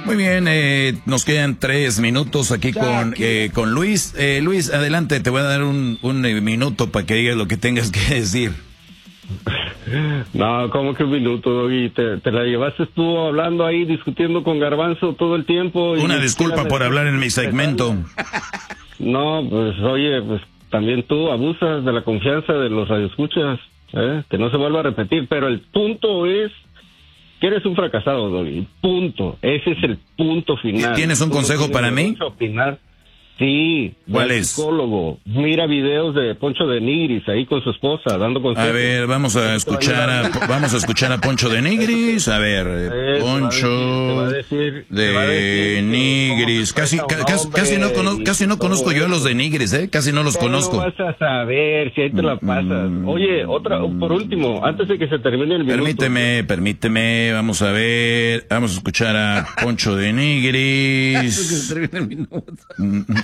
Muy bien, nos quedan 3 minutos aquí con Luis. Luis, adelante, te voy a dar un minuto para que digas lo que tengas que decir. No, ¿cómo que un minuto, Doggy? Te la llevaste tú hablando ahí, discutiendo con Garbanzo todo el tiempo. Una disculpa por hablar en mi segmento. No, pues oye, pues también tú abusas de la confianza de los radioescuchas, que no se vuelva a repetir, pero el punto es que eres un fracasado, Doggy, punto, ese es el punto final. ¿Tienes un consejo para mí? Opinar. Sí, ¿cuál es? Psicólogo. Mira videos de Poncho de Nigris ahí con su esposa dando consejos. A ver, vamos a escuchar a Poncho de Nigris. A ver, Poncho de Nigris. Casi no conozco yo a los de Nigris, Casi no los conozco. No vas a saber si ahí te la pasas. Oye, por último, antes de que se termine el minuto. Permíteme, vamos a ver, vamos a escuchar a Poncho de Nigris.